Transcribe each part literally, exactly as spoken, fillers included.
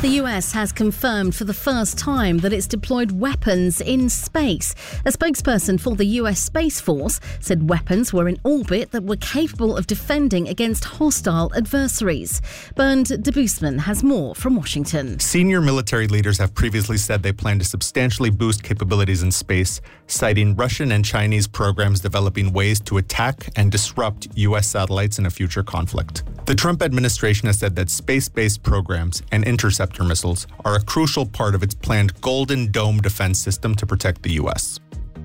The U S has confirmed for the first time that it's deployed weapons in space. A spokesperson for the U S Space Force said weapons were in orbit that were capable of defending against hostile adversaries. Bernd Debusman has more from Washington. Senior military leaders have previously said they plan to substantially boost capabilities in space, citing Russian and Chinese programs developing ways to attack and disrupt U S satellites in a future conflict. The Trump administration has said that space-based programs and interceptor missiles are a crucial part of its planned Golden Dome defense system to protect the U S.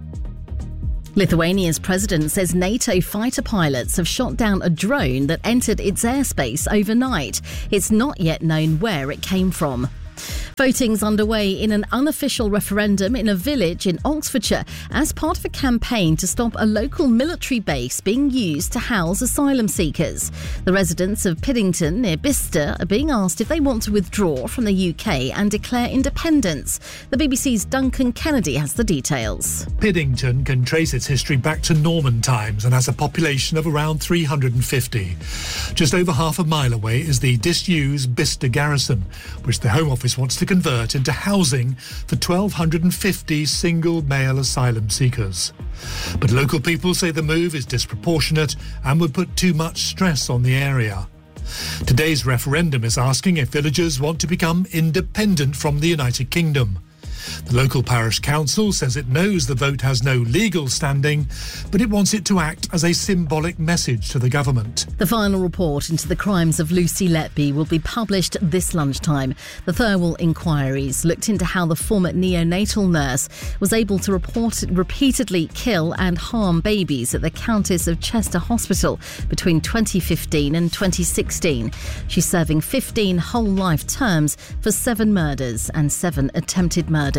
Lithuania's president says NATO fighter pilots have shot down a drone that entered its airspace overnight. It's not yet known where it came from. Voting's underway in an unofficial referendum in a village in Oxfordshire as part of a campaign to stop a local military base being used to house asylum seekers. The residents of Piddington near Bicester are being asked if they want to withdraw from the U K and declare independence. The B B C's Duncan Kennedy has the details. Piddington can trace its history back to Norman times and has a population of around three hundred fifty. Just over half a mile away is the disused Bicester Garrison, which the Home Office wants to convert into housing for twelve fifty single male asylum seekers. But local people say the move is disproportionate and would put too much stress on the area. Today's referendum is asking if villagers want to become independent from the United Kingdom. The local parish council says it knows the vote has no legal standing, but it wants it to act as a symbolic message to the government. The final report into the crimes of Lucy Letby will be published this lunchtime. The Thirlwall inquiries looked into how the former neonatal nurse was able to report, repeatedly kill and harm babies at the Countess of Chester Hospital between twenty fifteen and twenty sixteen. She's serving fifteen whole life terms for seven murders and seven attempted murders.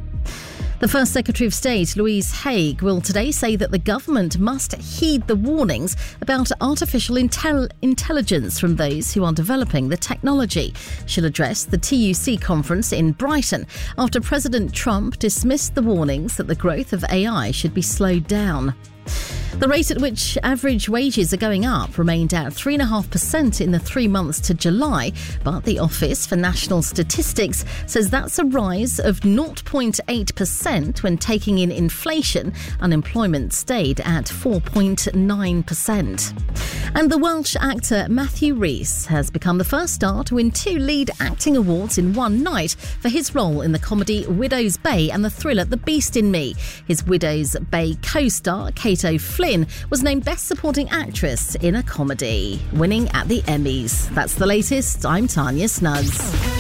The First Secretary of State, Louise Haigh, will today say that the government must heed the warnings about artificial intel- intelligence from those who are developing the technology. She'll address the T U C conference in Brighton after President Trump dismissed the warnings that the growth of A I should be slowed down. The rate at which average wages are going up remained at three point five percent in the three months to July, but the Office for National Statistics says that's a rise of zero point eight percent when taking in inflation. Unemployment stayed at four point nine percent. And the Welsh actor Matthew Rhys has become the first star to win two lead acting awards in one night for his role in the comedy Widow's Bay and the thriller The Beast in Me. His Widow's Bay co-star, Kate O'Flynn, was named Best Supporting Actress in a Comedy, winning at the Emmys. That's the latest. I'm Tanya Snuggs.